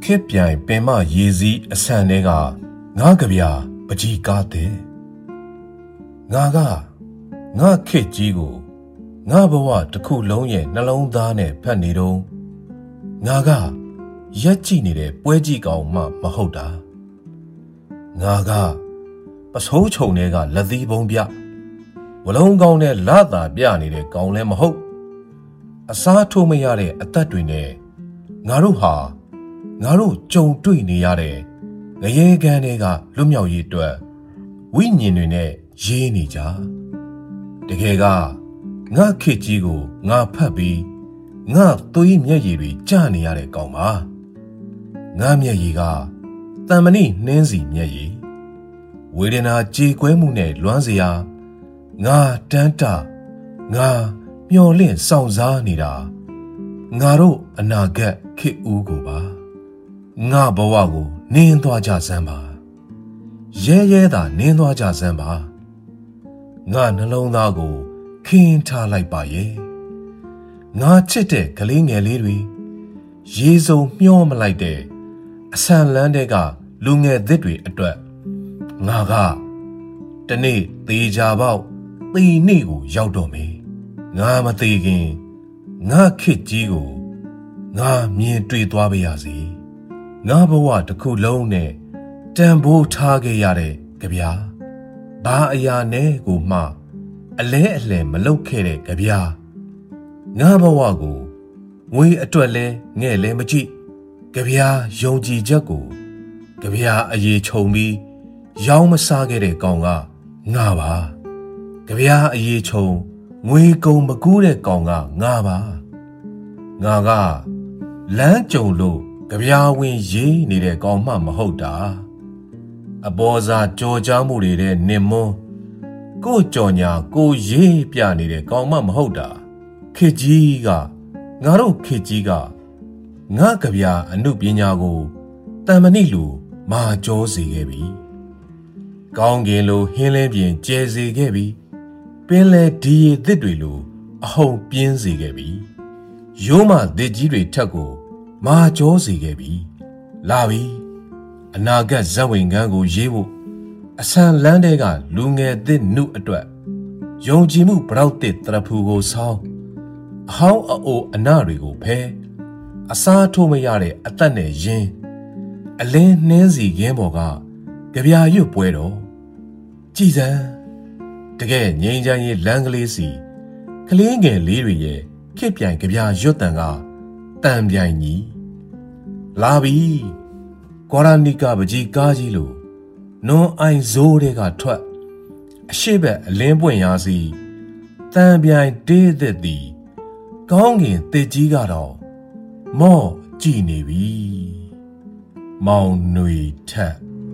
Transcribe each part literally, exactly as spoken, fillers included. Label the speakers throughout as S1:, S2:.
S1: ခေပြိုင်ပင်မရေစီးအဆန်တွေကငါကဗျာပကြီးကားတဲ့ငါကငါခေကြီးကိုငါဘဝတစ်ခုလုံးရဲ့နှလုံးသားနဲ့ဖတ်နေတော့ငါကရက်ကြည့်နေတဲ့ပွဲကြီးကောင်မှမဟုတ်တာငါကပစိုးချုံတွေကလက်သီးပုံပြဝလုံးကောင်းနဲ့လာတာပြနေတဲ့ကောင်လည်းမဟုတ်အစားထိုးမရတဲ့အသက်တွေနဲ့ငါတို့ဟာငါတို့ကြုံတွေ့နေရတဲ့ငရေကန်တွေကလွတ်မြောက်ရေးအတွက်ဝိညာဉ်တွေနဲ့ရေးနေကြတကယ်ကငါခေကြီးကိုငါဖတ်ပြီးငါသွေးမျက်ရည်တွေကျနေရတဲ့ကောင်ပါငါမျက်ရည်ကတန်မဏိနှင်းစီမျက်ရည်ဝေဒနာကြေကွဲမှုနဲ့လွမ်းစရာငါတန်းတငါမျော်လင့်စောင့်စားနေတာငါတို့အနာဂတ်ခေဦးကိုပါငါဘဝကိုနင်းသွားကြစမ်းပါရဲရဲသာနင်းသွားကြစမ်းပါငါနှလုံးသားကိုခင်းထားလိုက်ပါရဲ့ငါချစ်တဲ့ကလေးငယ်လေးတွေရေစုံမျောမလိုက်တဲ့အဆန်လန်းတဲ့ကလူငယ်သစ်တွေအတွက်ငါကတနေ့သေးကြပေါက်သေနေ့ကိုရောက်တော့မယ်ငါမသေးခင်ငါခေတ်ကြီးကိုငါမြင်တွေ့သွားပါရစေငါဘဝတစ်ခုလုံးနဲ့တန်ဖိုးထားခဲ့ရတဲ့ကြဗျာဘာအရာနဲ့ကိုမှအလဲအလှယ်မလုပ်ခဲ့တဲ့ကြဗျာငါဘဝကိုငွေအတွက်လဲငဲ့လဲမကြည့်ကြဗျာယုံကြည်ချက်ကိုကြဗျာအရေးခြုံပြီးရောင်းမစားခဲ့တဲ့ကောင်ကငါပါကြဗျာအရေးခြုံငွေကုန်မကူးတဲ့ကောင်ကငါပါငါကလမ်းကြုံလို့ကြဗျာဝင်ရေးနေတဲ့ကောင်မှမဟုတ်တာအပေါ်စားကြော်ကြားမှုတွေတဲ့နင်မွန်းကိုကြော်ညာကိုရေးပြနေတဲ့ကောင်မှမဟုတ်တာခေကြီးကငါတို့ခေကြီးကငါကြဗျာအနုပညာကိုတန်မဏိလိုမာကြောစေခဲ့ပြီကောင်းကင်လိုဟင်းလဲပြင်ကျဲစေခဲ့ပြီပင်လေဒီရည်သစ်တွေလိုအဟုန်ပြင်းစေခဲ့ပြီရိုးမသစ်ကြီးတွေထက်ကိုမာကြောစေခဲ့ပြီလာပြီအနာဂတ်ဇက်ဝင်ခန်းကိုရေးဖို့အဆန်လန်းတဲ့ကလူငယ်သစ်နုအတွက်ယုံကြည်မှုပရောက်တဲ့တရဖူကိုဆောင်းအဟောင်းအိုအနာတွေကိုဖဲအစားထိုးမရတဲ့အသက်နဲ့ရင်းအလင်းနှင်းစီခင်းပေါ်ကကြဗျာရွတ်ပွဲတော်ကြည်စံတကယ်ငိမ့်ချမ်းရေးလမ်းကလေးစီကလေးငယ်လေးတွေရဲ့ခစ်ပြိုင်ကြဗျာရွတ်တန်ကတန်ပြိုင်ကြီးလာပြီကွာရနိကပကြီးကားကြီးလိုနွန်အိုင်ဇိုးတွေကထွက်အရှိဘက်အလင်းပွင့်ရာစီတန်ပြိုင်တေးသက်သည်ကောင်းကင်တစ်ကြီးကတော့မော့ကြည်နေပြီမောင်ຫນွေထက်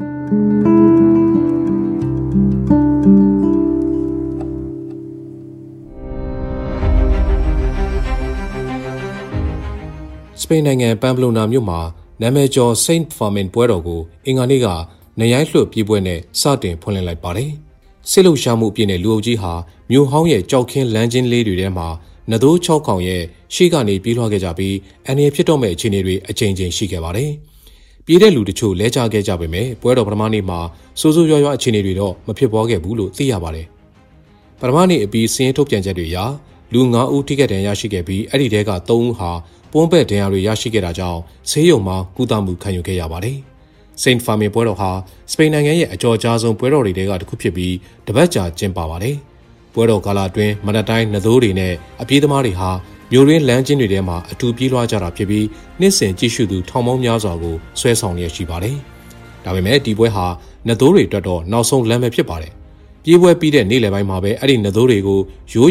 S2: စပိန်နိုင်ငံပမ်ပလိုနာမြို့မှာနာမည်ကျော် Saint Fermin ပွဲတော်ကိုအင်္ဂါနေ့ကနေရိုင်းလွှတ်ပြေးပွဲနဲ့စတင်ဖွင့်လှစ်လိုက်ပါတယ်။စစ်လုံရှားမှုအပြည့်နဲ့လူအုပ်ကြီးဟာမြို့ဟောင်းရဲ့ကြောက်ခင်းလမ်းချင်းလေးတွေထဲမှာနသိုးချောက်ကောင်ရဲ့ရှေ့ကနေပြေးလွှားခဲ့ကြပြီးအန်ရဖြစ်တော့မဲ့အခြေအနေတွေအကြိမ်ကြိမ်ရှိခဲ့ပါတယ်။ပြေးတဲ့လူတချို့လဲကျခဲ့ကြပေမဲ့ပွဲတော်ပထမနေ့မှာစိုးစိုးရွားရွားအခြေအနေတွေတော့မဖြစ်ပေါ်ခဲ့ဘူးလို့သိရပါတယ်။ပထမနေ့အပြီးစင်းထုတ်ပြန်ချက်တွေအရလူငါးဦးထိခိုက်ဒဏ်ရာရှိခဲ့ပြီးအဲ့ဒီတဲကသုံးဦးဟာပွန်းပဲ့ဒဏ်ရာတွေရရှိခဲ့တာကြောင့်ဆေးရုံမှာကုသမှုခံယူခဲ့ရပါတယ်။ Saint Fermin ပွဲတော်ဟာစပိန်နိုင်ငံရဲ့အကျော်ကြားဆုံးပွဲတော်တွေကတစ်ခုဖြစ်ပြီးတပတ်ကြာကျင်းပပါတယ်။ပွဲတော်ကာလအတွင်းမနက်တိုင်းနသိုးတွေနဲ့အပြေးသမားတွေဟာမြို့ရင်းလမ်းချင်းတွေထဲမှာအထူးပြေးလွှားကြတာဖြစ်ပြီးနှစ်စဉ်ကြည့်ရှုသူထောင်ပေါင်းများစွာကိုဆွဲဆောင်ရရှိပါတယ်။ဒါပေမဲ့ဒီပွဲဟာနသိုးတွေအတွက်တော့နောက်ဆုံးလမ်းပဲဖြစ်ပါတယ်။ပြေးပွဲပြီးတဲ့နေ့လယ်ပိုင်းမှာပဲအဲ့ဒီနသိုးတွေကိုရိုး